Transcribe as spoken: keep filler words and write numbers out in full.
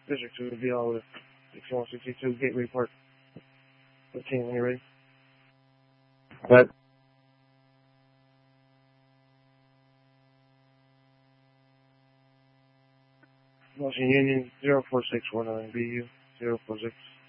District two to be all with sixty-one sixty-two Gateway Park. fifteen when you're ready. But Washington Union zero four six one nine B U zero four six.